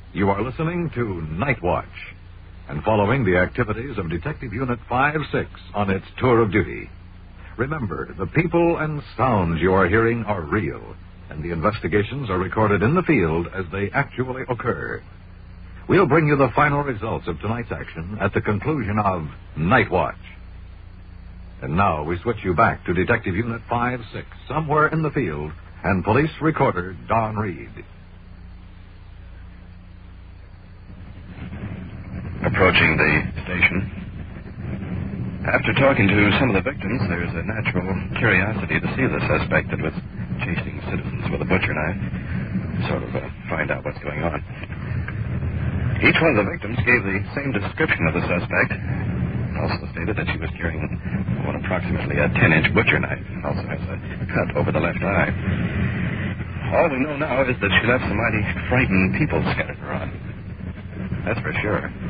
You are listening to Night Watch and following the activities of Detective Unit 5-6 on its tour of duty. Remember, the people and sounds you are hearing are real, and the investigations are recorded in the field as they actually occur. We'll bring you the final results of tonight's action at the conclusion of Night Watch. And now we switch you back to Detective Unit 5-6, somewhere in the field, and police recorder Don Reed. Approaching the station. After talking to some of the victims, there's a natural curiosity to see the suspect that was chasing citizens with a butcher knife, sort of find out what's going on. Each one of the victims gave the same description of the suspect. Also stated that she was carrying approximately a 10-inch butcher knife. Also has a cut over the left eye. All we know now is that she left some mighty frightened people scattered around. That's for sure.